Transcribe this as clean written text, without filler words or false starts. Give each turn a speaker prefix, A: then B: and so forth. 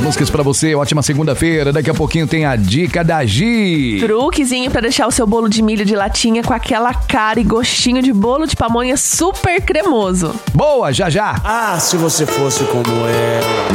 A: músicas pra você. Ótima segunda-feira. Daqui a pouquinho tem a dica da Gi.
B: Truquezinho pra deixar o seu bolo de milho de latinha com aquela cara e gostinho de bolo de pamonha super cremoso.
A: Boa, já já.
C: Ah, se você fosse como ela.